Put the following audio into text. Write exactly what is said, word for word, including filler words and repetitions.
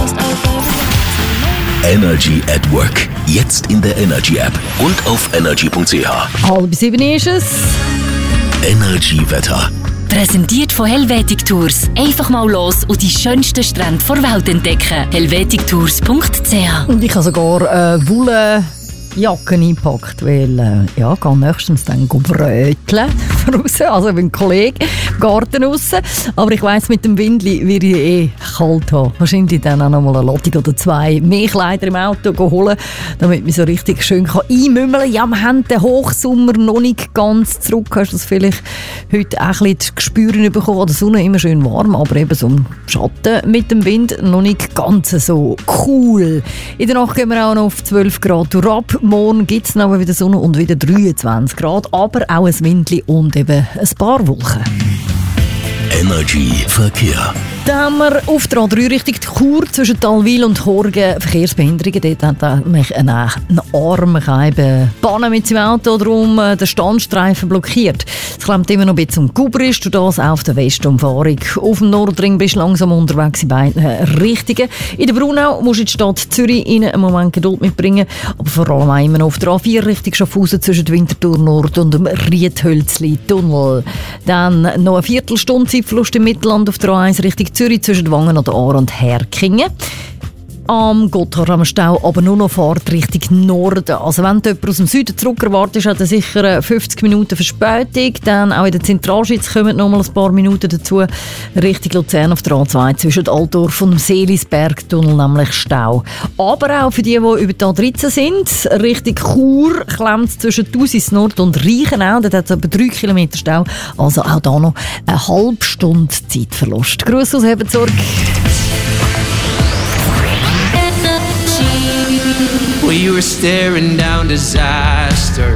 Energy at Work. Jetzt in der Energy App und auf energy punkt c h. Halb sieben ist es. Energy Wetter. Präsentiert von Helvetic Tours. Einfach mal los und die schönsten Strände der Welt entdecken. helvetic tours punkt c h. Und ich habe sogar äh, Wolle Jacken eingepackt, weil äh, ja, ich gehe nächstens dann bröteln draussen, also beim Kollegen im Garten raus. Aber ich weiss, mit dem Windli werde ich eh kalt haben. Wahrscheinlich dann auch noch mal eine Ladung oder zwei mehr Kleider im Auto holen, damit ich mich so richtig schön kann einmümmeln kann. Ja, wir haben den Hochsommer noch nicht ganz zurück. Hast du das vielleicht heute auch ein bisschen zu spüren bekommen? Die Sonne immer schön warm, aber eben so ein Schatten mit dem Wind noch nicht ganz so cool. In der Nacht gehen wir auch noch auf zwölf Grad ab. Morgen gibt es noch wieder Sonne und wieder dreiundzwanzig Grad, aber auch ein Windli und eben ein paar Wolken. Energy Verkehr. Dann haben wir auf der A drei Richtung Chur zwischen Talwil und Horgen Verkehrsbehinderungen. Dort hat mich ein, ein armer Bahn mit seinem Auto drum den Standstreifen blockiert. Es klemmt immer noch ein bisschen um Gubrist, du das auf der Westumfahrung. Auf dem Nordring bist du langsam unterwegs in beiden Richtungen. In der Brunau musst du in die Stadt Zürich in einen Moment Geduld mitbringen, aber vor allem auch immer noch auf der A vier Richtung Schaffhausen zwischen Winterthur Nord und dem Riethölzli-Tunnel. Dann noch eine Viertelstunde Zeitverlust im Mittelland auf der A eins Richtung Zürich zwischen Wangen an der Aare und Herkingen. Am Gotthard am Stau aber nur noch Fahrt Richtung Norden. Also wenn du jemanden aus dem Süden zurück erwartest, hat er sicher fünfzig Minuten Verspätung. Dann auch in der Zentralschweiz kommen noch mal ein paar Minuten dazu. Richtung Luzern auf der A zwei zwischen Altdorf und dem Seelisbergtunnel nämlich Stau. Aber auch für die, die über die A dreizehn sind, Richtung Chur klemmt es zwischen Thusis Nord und Reichenau. Dort hat es etwa drei Kilometer Stau. Also auch da noch eine halbe Stunde Zeitverlust. Grüß aus Hebenzoll. We were staring down disaster